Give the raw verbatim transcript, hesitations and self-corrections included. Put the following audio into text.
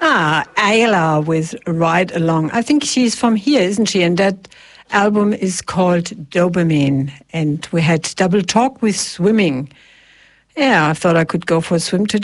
Ah, Ayla with Ride Along. I think she's from here, isn't she? And that album is called Dopamine. And we had Double Talk with Swimming. Yeah, I thought I could go for a swim today.